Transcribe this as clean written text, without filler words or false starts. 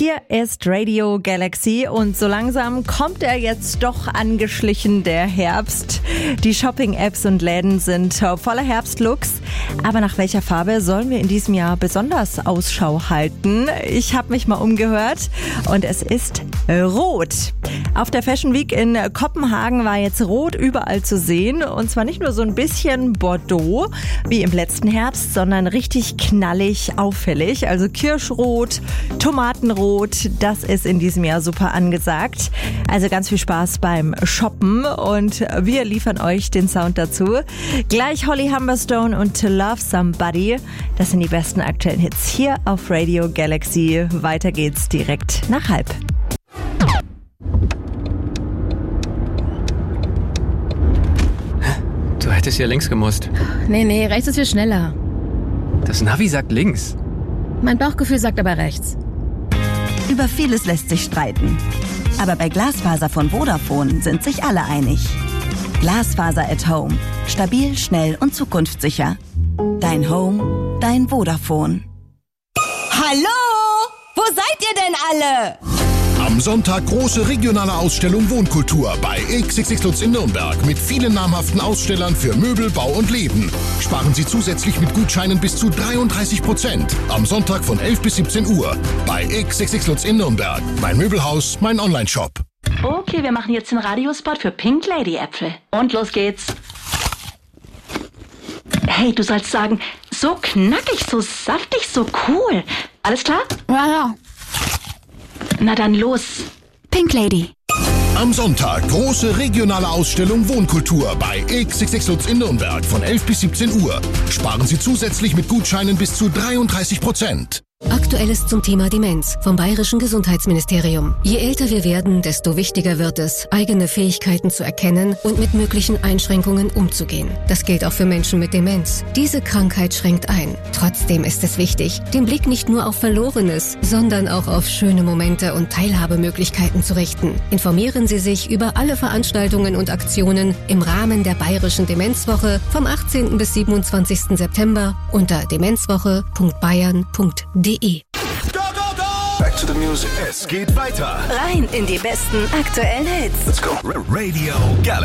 Hier ist Radio Galaxy und so langsam kommt er jetzt doch angeschlichen, der Herbst. Die Shopping-Apps und Läden sind voller Herbstlooks. Aber nach welcher Farbe sollen wir in diesem Jahr besonders Ausschau halten? Ich habe mich mal umgehört und es ist Rot. Auf der Fashion Week in Kopenhagen war jetzt Rot überall zu sehen. Und zwar nicht nur so ein bisschen Bordeaux wie im letzten Herbst, sondern richtig knallig auffällig. Also Kirschrot, Tomatenrot, das ist in diesem Jahr super angesagt. Also ganz viel Spaß beim Shoppen und wir liefern euch den Sound dazu. Gleich Holly Humberstone und To Love Somebody. Das sind die besten aktuellen Hits hier auf Radio Galaxy. Weiter geht's direkt nach 12:30. Du hättest hier links gemusst. Nee, rechts ist viel schneller. Das Navi sagt links. Mein Bauchgefühl sagt aber rechts. Über vieles lässt sich streiten. Aber bei Glasfaser von Vodafone sind sich alle einig. Glasfaser at Home. Stabil, schnell und zukunftssicher. Dein Home, dein Vodafone. Hallo? Wo seid ihr denn alle? Am Sonntag große regionale Ausstellung Wohnkultur bei XXX Lutz in Nürnberg mit vielen namhaften Ausstellern für Möbel, Bau und Leben. Sparen Sie zusätzlich mit Gutscheinen bis zu 33%. Am Sonntag von 11 bis 17 Uhr bei XXX Lutz in Nürnberg. Mein Möbelhaus, mein Onlineshop. Okay, wir machen jetzt den Radiospot für Pink Lady Äpfel. Und los geht's. Hey, du sollst sagen, so knackig, so saftig, so cool. Alles klar? Ja. Na dann los. Pink Lady. Am Sonntag große regionale Ausstellung Wohnkultur bei XXX Lutz in Nürnberg von 11 bis 17 Uhr. Sparen Sie zusätzlich mit Gutscheinen bis zu 33%. Aktuelles zum Thema Demenz vom Bayerischen Gesundheitsministerium. Je älter wir werden, desto wichtiger wird es, eigene Fähigkeiten zu erkennen und mit möglichen Einschränkungen umzugehen. Das gilt auch für Menschen mit Demenz. Diese Krankheit schränkt ein. Trotzdem ist es wichtig, den Blick nicht nur auf Verlorenes, sondern auch auf schöne Momente und Teilhabemöglichkeiten zu richten. Informieren Sie sich über alle Veranstaltungen und Aktionen im Rahmen der Bayerischen Demenzwoche vom 18. bis 27. September unter demenzwoche.bayern.de. Back to the music. Es geht weiter. Rein in die besten aktuellen Hits. Let's go. Radio Galaxy.